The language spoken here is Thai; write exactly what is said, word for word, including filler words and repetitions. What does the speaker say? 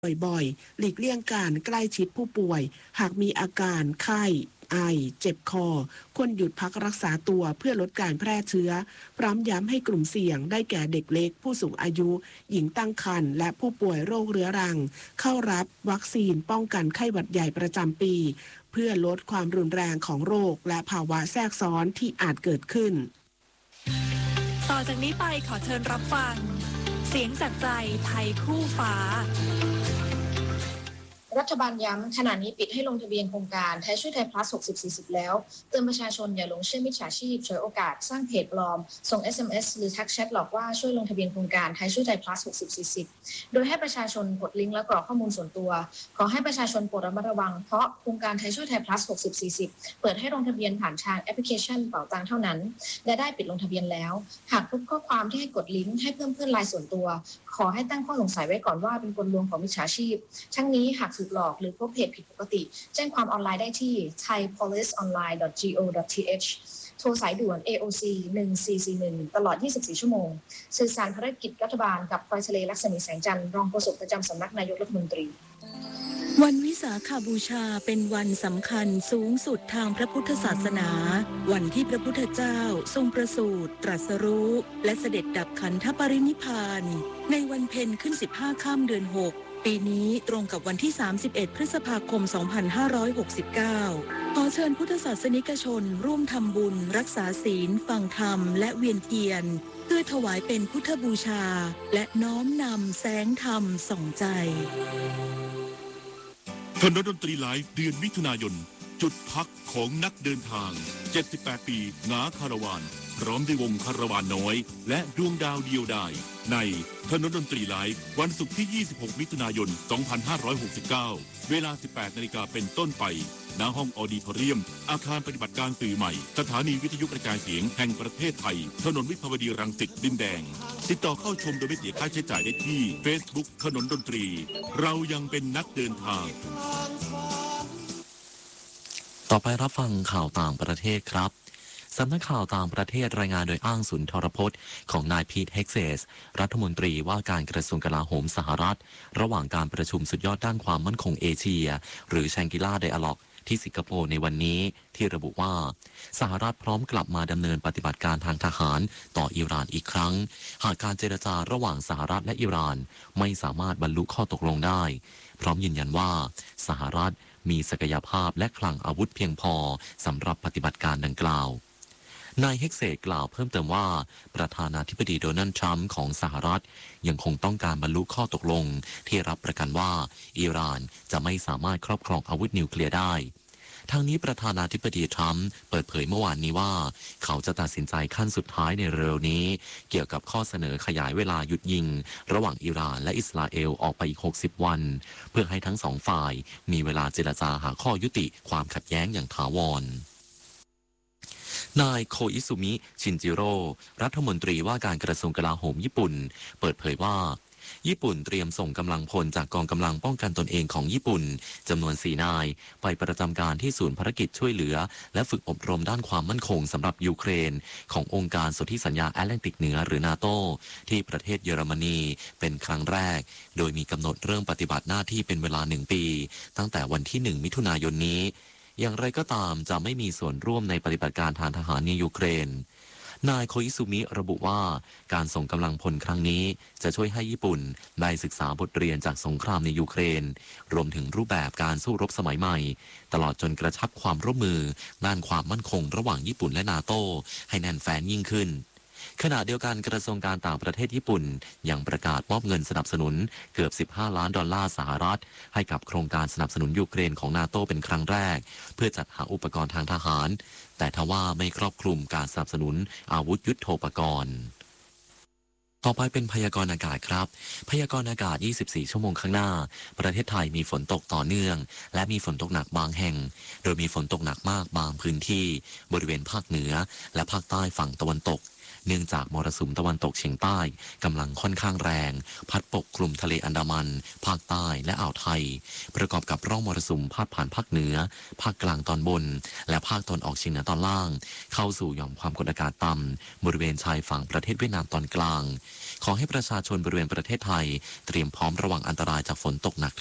บ่อยๆหลีกเลี่ยงการใกล้ชิดผู้ป่วยหากมีอาการไข้ไอเจ็บคอควรหยุดพักรักษาตัวเพื่อลดการแพร่เชื้อพร้อมย้ำให้กลุ่มเสี่ยงได้แก่เด็กเล็กผู้สูงอายุหญิงตั้งครรภ์และผู้ป่วยโรคเรื้อรังเข้ารับวัคซีนป้องกันไข้หวัดใหญ่ประจำปีเพื่อลดความรุนแรงของโรคและภาวะแทรกซ้อนที่อาจเกิดขึ้นต่อจากนี้ไปขอเชิญรับฟังเสียงจากใจไทยคู่ฟ้ารัฐบาลย้ำขณะนี้ปิดให้ลงทะเบียนโครงการไทยช่วยไทย plus หกสิบ สี่สิบแล้วเตือนประชาชนอย่าหลงเชื่อมิจฉาชีพฉวยโอกาสสร้างเพจปลอมส่ง เอส เอ็ม เอส หรือทักแชทหลอกว่าช่วยลงทะเบียนโครงการไทยช่วยไทย plus หกสิบ สี่สิบโดยให้ประชาชนกดลิงก์และกรอกข้อมูลส่วนตัวขอให้ประชาชนโปรดระมัดระวังเพราะโครงการไทยช่วยไทย plus หกสิบ สี่สิบเปิดให้ลงทะเบียนผ่านทางแอปพลิเคชันเป๋าตังค์เท่านั้นและได้ปิดลงทะเบียนแล้วหากพบข้อความที่ให้กดลิงก์ให้เพิ่มเพื่อนไลน์ส่วนตัวขอให้ตั้งข้อสงสัยไว้ก่อนว่าเป็นกลลวงของมิจฉาชีพทั้งนี้หากถูกหลอกหรือพบเพจผิดปกติแจ้งความออนไลน์ได้ที่ ไทย โพลิส ออนไลน์ ดอท จี โอ ดอท ที เอช โทรสายด่วน เอ โอ ซี หนึ่งสี่สี่หนึ่งตลอดยี่สิบสี่ชั่วโมงสื่อสารภารกิจรัฐบาลกับพลอยทะเลลักษมีแสงจันทร์รองโฆษกประจำสำนักนายกรัฐมนตรีวันวิสาขบูชาเป็นวันสำคัญสูงสุดทางพระพุทธศาสนาวันที่พระพุทธเจ้าทรงประสูติตรัสรู้และเสด็จดับขันธปรินิพพานในวันเพ็ญขึ้นสิบห้าค่ำเดือนหกปีนี้ตรงกับวันที่สามสิบเอ็ดพฤษภาคมสองพันห้าร้อยหกสิบเก้าขอเชิญพุทธศาสนิกชนร่วมทำบุญรักษาศีลฟังธรรมและเวียนเทียนเพื่อถวายเป็นพุทธบูชาและน้อมนำแสงธรรมส่องใจถนนดนตรีไลฟ์เดือนมิถุนายนจุดพักของนักเดินทางเจ็ดสิบแปดปีงาคาราวานพร้อมด้วยวงคาราวานน้อยและดวงดาวเดียวดายในถนนดนตรีไลฟ์วันศุกร์ที่ยี่สิบหกมิถุนายนสองพันห้าร้อยหกสิบเก้าเวลา สิบแปดนาฬิกาเป็นต้นไปณห้องออดิทอเรียมอาคารปฏิบัติการสื่อใหม่สถานีวิทยุกระจายเสียงแห่งประเทศไทยถนนวิภาวดีรังสิตดินแดงติดต่อเข้าชมโดยไม่เสียค่าใช้จ่ายได้ที่ Facebook ถนนดนตรีเรายังเป็นนักเดินทางต่อไปรับฟังข่าวต่างประเทศครับสำนักข่าวต่างประเทศรายงานโดยอ้างศูนย์ทรพจน์ของนายพีทเฮกเซสรัฐมนตรีว่าการกระทรวงกลาโหมสหรัฐระหว่างการประชุมสุดยอดด้านความมั่นคงเอเชียหรือแชงกิล่าไดอะล็อกที่สิงคโปร์ในวันนี้ที่ระบุว่าสหรัฐพร้อมกลับมาดำเนินปฏิบัติการทางทหารต่ออิหร่านอีกครั้งหากการเจรจาระหว่างสหรัฐและอิหร่านไม่สามารถบรรลุข้อตกลงได้พร้อมยืนยันว่าสหรัฐมีศักยภาพและคลังอาวุธเพียงพอสำหรับปฏิบัติการดังกล่าวนายเฮกเซกล่าวเพิ่มเติมว่าประธานาธิบดีโดนัลด์ทรัมป์ของสหรัฐยังคงต้องการบรรลุข้อตกลงที่รับประกันว่าอิหร่านจะไม่สามารถครอบครองอาวุธนิวเคลียร์ได้ทางนี้ประธานาธิบดีทรัมป์เปิดเผยเมื่อวานนี้ว่าเขาจะตัดสินใจขั้นสุดท้ายในเร็วนี้เกี่ยวกับข้อเสนอขยายเวลาหยุดยิงระหว่างอิหร่านและอิสราเอลออกไปอีกหกสิบวันเพื่อให้ทั้งสองฝ่ายมีเวลาเจรจาหาข้อยุติความขัดแย้งอย่างถาวรนายโคอิซุมิชินจิโร่รัฐมนตรีว่าการกระทรวงกลาโหมญี่ปุ่นเปิดเผยว่าญี่ปุ่นเตรียมส่งกำลังพลจากกองกำลังป้องกันตนเองของญี่ปุ่นจำนวนสี่นายไปประจำการที่ศูนย์ภารกิจช่วยเหลือและฝึกอบรมด้านความมั่นคงสำหรับยูเครนขององค์การสนธิสัญญาแอตแลนติกเหนือหรือนาโตที่ประเทศเยอรมนีเป็นครั้งแรกโดยมีกำหนดเริ่มปฏิบัติหน้าที่เป็นเวลาหนึ่งปีตั้งแต่วันที่หนึ่งมิถุนายนนี้อย่างไรก็ตามจะไม่มีส่วนร่วมในปฏิบัติการทางทหารในยูเครนนายโคอิซุมิระบุว่าการส่งกำลังพลครั้งนี้จะช่วยให้ญี่ปุ่นได้ศึกษาบทเรียนจากสงครามในยูเครนรวมถึงรูปแบบการสู้รบสมัยใหม่ตลอดจนกระชับความร่วมมือด้านความมั่นคงระหว่างญี่ปุ่นและนาโต้ให้แน่นแฟ้นยิ่งขึ้นขณะเดียวกันกระทรวงการต่างประเทศญี่ปุ่นยังประกาศมอบเงินสนับสนุนเกือบสิบห้าล้านดอลลาร์สหรัฐให้กับโครงการสนับสนุนยูเครนของนาโต้เป็นครั้งแรกเพื่อจัดหาอุปกรณ์ทางทหารแต่ทว่าไม่ครอบคลุมการสนับสนุนอาวุธยุทโธปกรณ์ต่อไปเป็นพยากรณ์อากาศครับพยากรณ์อากาศยี่สิบสี่ชั่วโมงข้างหน้าประเทศไทยมีฝนตกต่อเนื่องและมีฝนตกหนักบางแห่งโดยมีฝนตกหนักมากบางพื้นที่บริเวณภาคเหนือและภาคใต้ฝั่งตะวันตกเนื่องจากมรสุมตะวันตกเฉียงใต้กำลังค่อนข้างแรงพัดปกคลุมทะเลอันดามันภาคใต้และอ่าวไทยประกอบกับร่องมรสุมพาดผ่านภาคเหนือภาคกลางตอนบนและภาคตะวันออกเฉียงเหนือตอนล่างเข้าสู่หย่อมความกดอากาศต่ำบริเวณชายฝั่งประเทศเวียดนามตอนกลางขอให้ประชาชนบริเวณประเทศไทยเตรียมพร้อมระวังอันตรายจากฝนตกหนัก